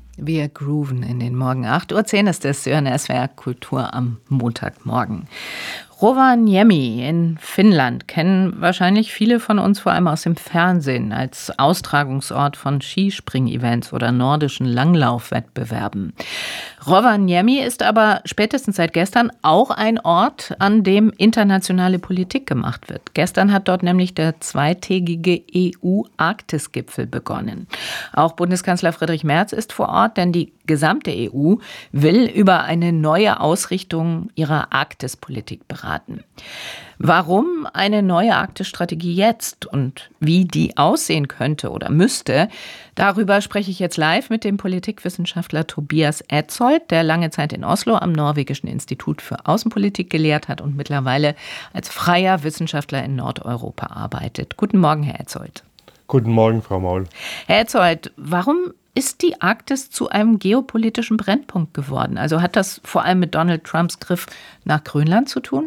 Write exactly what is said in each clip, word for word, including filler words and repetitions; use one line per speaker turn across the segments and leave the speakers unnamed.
Wir grooven in den Morgen. acht Uhr zehn ist es, hören S W R Kultur am Montagmorgen. Rovaniemi in Finnland kennen wahrscheinlich viele von uns vor allem aus dem Fernsehen als Austragungsort von Skispring-Events oder nordischen Langlaufwettbewerben. Rovaniemi ist aber spätestens seit gestern auch ein Ort, an dem internationale Politik gemacht wird. Gestern hat dort nämlich der zweitägige E U-Arktis-Gipfel begonnen. Auch Bundeskanzler Friedrich Merz ist vor Ort, denn die gesamte E U will über eine neue Ausrichtung ihrer Arktispolitik beraten. Warum eine neue Arktisstrategie jetzt und wie die aussehen könnte oder müsste, darüber spreche ich jetzt live mit dem Politikwissenschaftler Tobias Ezzold, der lange Zeit in Oslo am Norwegischen Institut für Außenpolitik gelehrt hat und mittlerweile als freier Wissenschaftler in Nordeuropa arbeitet. Guten Morgen, Herr Ezzold.
Guten Morgen, Frau Maul.
Herr Ezzold, warum ist die Arktis zu einem geopolitischen Brennpunkt geworden? Also hat das vor allem mit Donald Trumps Griff nach Grönland zu tun?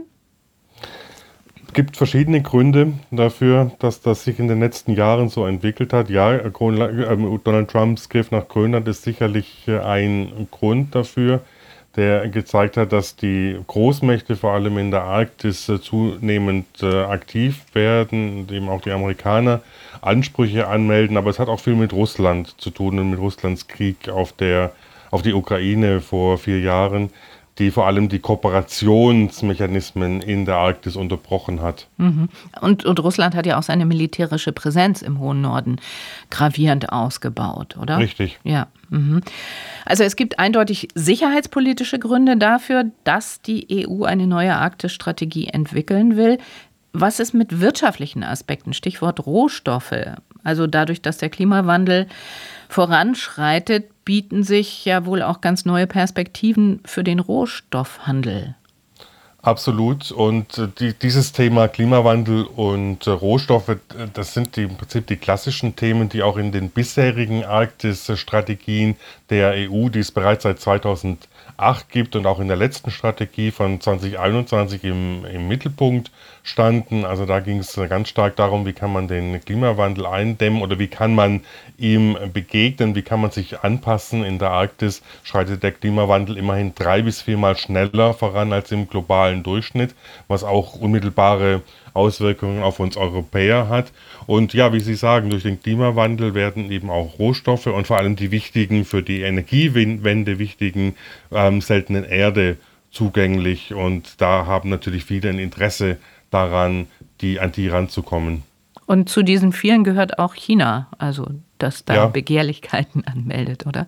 Es gibt verschiedene Gründe dafür, dass das sich in den letzten Jahren so entwickelt hat. Ja, Donald Trumps Griff nach Grönland ist sicherlich ein Grund dafür, der gezeigt hat, dass die Großmächte vor allem in der Arktis zunehmend aktiv werden, und eben auch die Amerikaner Ansprüche anmelden. Aber es hat auch viel mit Russland zu tun und mit Russlands Krieg auf der, auf die Ukraine vor vier Jahren, die vor allem die Kooperationsmechanismen in der Arktis unterbrochen hat.
Mhm. Und, und Russland hat ja auch seine militärische Präsenz im hohen Norden gravierend ausgebaut, oder?
Richtig.
Ja. Mhm. Also es gibt eindeutig sicherheitspolitische Gründe dafür, dass die E U eine neue Arktisstrategie entwickeln will. Was ist mit wirtschaftlichen Aspekten? Stichwort Rohstoffe. Also dadurch, dass der Klimawandel voranschreitet, bieten sich ja wohl auch ganz neue Perspektiven für den Rohstoffhandel.
Absolut. Und die, dieses Thema Klimawandel und äh, Rohstoffe, das sind die, im Prinzip die klassischen Themen, die auch in den bisherigen Arktis-Strategien der E U, die es bereits seit zweitausendacht gibt und auch in der letzten Strategie von zwanzig einundzwanzig im, im Mittelpunkt standen. Also da ging es ganz stark darum, wie kann man den Klimawandel eindämmen oder wie kann man ihm begegnen, wie kann man sich anpassen. In der Arktis schreitet der Klimawandel immerhin drei bis viermal schneller voran als im globalen Durchschnitt, was auch unmittelbare Auswirkungen auf uns Europäer hat. Und ja, wie Sie sagen, durch den Klimawandel werden eben auch Rohstoffe und vor allem die wichtigen, für die Energiewende wichtigen ähm, seltenen Erde zugänglich. Und da haben natürlich viele ein Interesse daran, die an die ranzukommen.
Und zu diesen vielen gehört auch China, also das da
ja.
Begehrlichkeiten anmeldet, oder?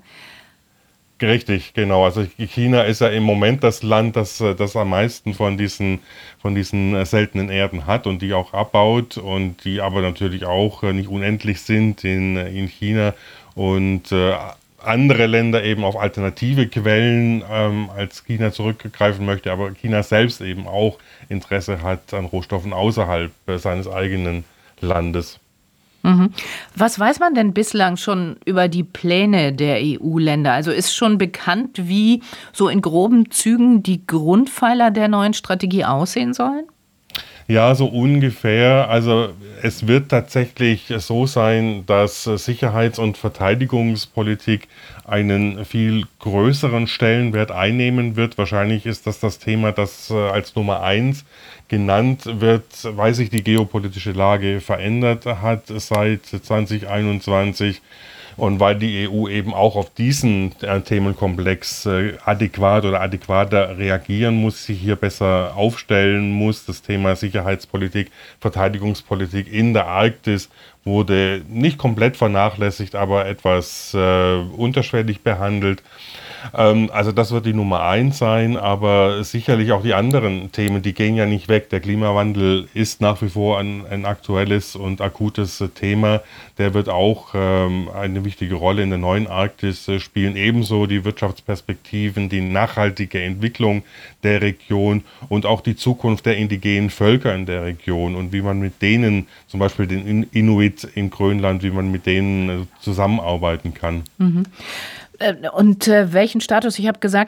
Richtig, genau. Also China ist ja im Moment das Land, das, das am meisten von diesen, von diesen seltenen Erden hat und die auch abbaut und die aber natürlich auch nicht unendlich sind in, in China und äh, andere Länder eben auf alternative Quellen ähm, als China zurückgreifen möchte, aber China selbst eben auch Interesse hat an Rohstoffen außerhalb äh, seines eigenen Landes.
Mhm. Was weiß man denn bislang schon über die Pläne der E U-Länder? Also ist schon bekannt, wie so in groben Zügen die Grundpfeiler der neuen Strategie aussehen sollen?
Ja, so ungefähr. Also es wird tatsächlich so sein, dass Sicherheits- und Verteidigungspolitik einen viel größeren Stellenwert einnehmen wird. Wahrscheinlich ist das das Thema, das als Nummer eins genannt wird, weil sich die geopolitische Lage verändert hat seit zwanzig einundzwanzig. Und weil die E U eben auch auf diesen äh, Themenkomplex äh, adäquat oder adäquater reagieren muss, sich hier besser aufstellen muss. Das Thema Sicherheitspolitik, Verteidigungspolitik in der Arktis wurde nicht komplett vernachlässigt, aber etwas äh, unterschwellig behandelt. Ähm, also das wird die Nummer eins sein, aber sicherlich auch die anderen Themen, die gehen ja nicht weg. Der Klimawandel ist nach wie vor ein, ein aktuelles und akutes äh, Thema. Der wird auch ähm, eine wichtige Rolle in der neuen Arktis äh, spielen. Ebenso die Wirtschaftsperspektiven, die nachhaltige Entwicklung der Region und auch die Zukunft der indigenen Völker in der Region und wie man mit denen, zum Beispiel den Inuit in Grönland, wie man mit denen äh, zusammenarbeiten kann.
Mhm. Und äh, welchen Status, ich habe gesagt,